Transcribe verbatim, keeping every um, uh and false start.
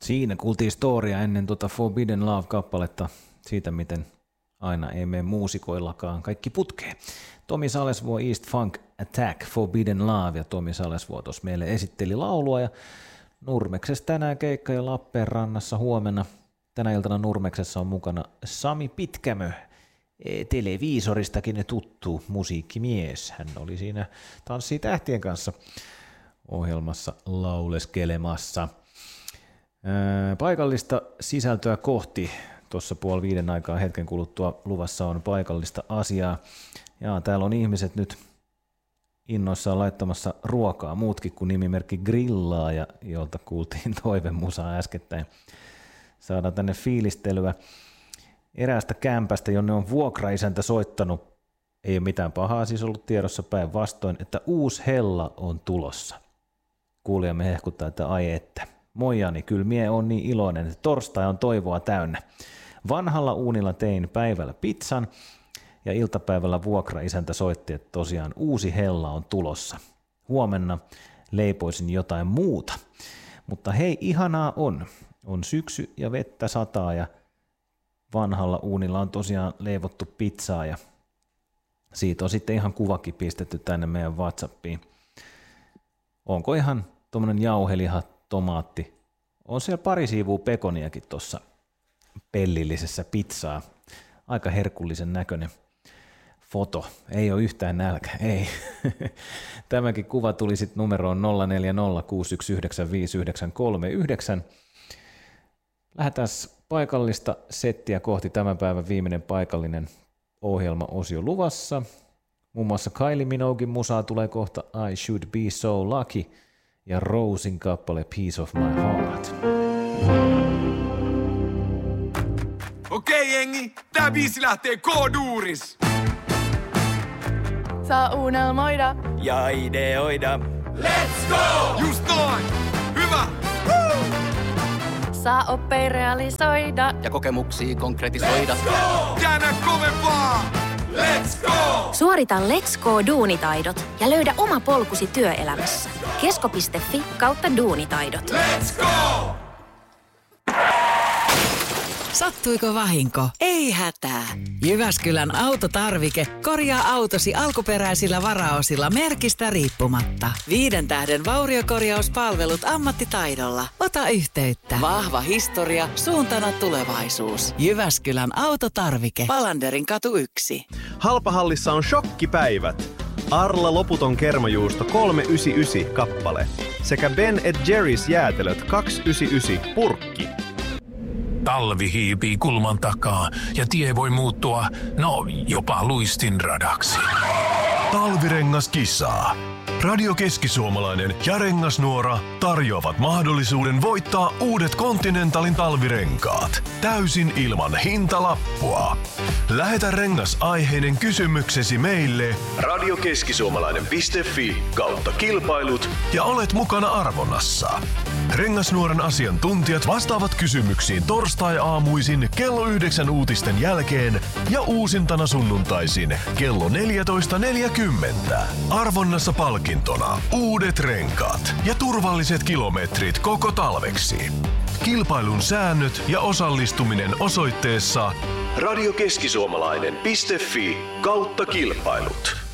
Siinä kuultiin storia ennen tuota Forbidden Love-kappaletta siitä, miten aina ei mene muusikoillakaan kaikki putkeen. Tomi Salesvuo, East Funk Attack, Forbidden Love, ja Tomi Salesvuo tuossa meille esitteli laulua, ja Nurmeksessa tänään keikka ja Lappeenrannassa huomenna. Tänä iltana Nurmeksessa on mukana Sami Pitkämö, televiisoristakin tuttu musiikkimies. Hän oli siinä Tanssii tähtien kanssa ohjelmassa lauleskelemassa. Paikallista sisältöä kohti. Tuossa puoli viiden aikaa hetken kuluttua luvassa on paikallista asiaa. Ja täällä on ihmiset nyt innoissaan laittamassa ruokaa, muutkin kuin nimimerkki Grillaaja, jolta kuultiin toivemusaa äskettäin. Saadaan tänne fiilistelyä eräästä kämpästä, jonne on vuokraisäntä soittanut. Ei ole mitään pahaa siis ollut tiedossa, päinvastoin, että uusi hella on tulossa. Kuulijamme hehkuttaa, että ai että. Moi Jani, kyllä mie on niin iloinen, että torstai on toivoa täynnä. Vanhalla uunilla tein päivällä pizzan ja iltapäivällä vuokraisäntä soitti, että tosiaan uusi hella on tulossa. Huomenna leipoisin jotain muuta. Mutta hei, ihanaa on. On syksy ja vettä sataa ja vanhalla uunilla on tosiaan leivottu pizzaa ja siitä on sitten ihan kuvakin pistetty tänne meidän WhatsAppiin. Onko ihan tuommoinen jauheliha, tomaatti? On siellä pari siivua pekoniakin tuossa pellillisessä pizzaa. Aika herkullisen näköinen foto. Ei ole yhtään nälkä, ei. Tämäkin kuva tuli sitten numeroon nolla neljä nolla kuusi yksi yhdeksän viisi yhdeksän kolme yhdeksän. Lähdetään paikallista settiä kohti, tämän päivän viimeinen paikallinen ohjelma-osio luvassa. Muun muassa Kylie Minoguein musaa tulee kohta I Should Be So Lucky ja Rosen kappale Piece of My Heart. Okei jengi, tää biisi lähtee K-duuris. Saa unelmoida ja ideoida. Let's go! Just noin! Hyvä! Woo! Saa oppei realisoida ja kokemuksia konkretisoida. Let's go! Käännä kovempaa! Let's go! Suorita Let's Go duunitaidot ja löydä oma polkusi työelämässä. Kesko piste fi kautta duunitaidot. Let's go! Sattuiko vahinko? Ei hätää. Jyväskylän autotarvike korjaa autosi alkuperäisillä varaosilla merkistä riippumatta. Viiden tähden vauriokorjauspalvelut ammattitaidolla. Ota yhteyttä. Vahva historia, suuntana tulevaisuus. Jyväskylän autotarvike. Palanderin katu yksi. Halpahallissa on shokkipäivät. Arla loputon kermajuusto kolme yhdeksänkymmentäyhdeksän kappale sekä Ben and Jerry's jäätelöt kaksi yhdeksänkymmentäyhdeksän purkki. Talvi hiipii kulman takaa ja tie voi muuttua, no jopa luistinradaksi. Talvirengaskisaa. Radio Keski-Suomalainen ja Rengasnuora tarjoavat mahdollisuuden voittaa uudet Continentalin talvirenkaat täysin ilman hintalappua. Lähetä rengasaiheinen kysymyksesi meille radiokeskisuomalainen piste fi kautta kilpailut ja olet mukana arvonnassa. Rengasnuoren asiantuntijat vastaavat kysymyksiin torstai-aamuisin kello yhdeksän uutisten jälkeen ja uusintana sunnuntaisin kello neljätoista neljäkymmentä. Arvonnassa palkintona uudet renkaat ja turvalliset kilometrit koko talveksi. Kilpailun säännöt ja osallistuminen osoitteessa radiokeskisuomalainen piste fi kautta kilpailut.